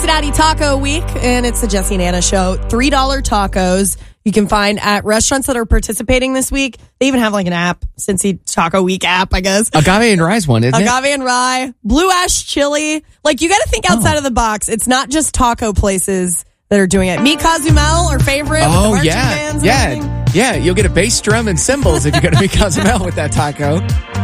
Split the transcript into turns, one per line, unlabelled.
Cincinnati Taco Week, and it's the Jesse and Anna Show. $3 tacos you can find at restaurants that are participating this week. They even have like an app, Cincy Taco Week app, I guess.
Agave and Rye's one, isn't it?
Agave and Rye, Blue Ash Chili. Like, you got to think outside of the box. It's not just taco places that are doing it. Meet Cozumel, our favorite. With the marching bands and everything.
Yeah. You'll get a bass drum and cymbals if you go to Meet Cozumel with that taco.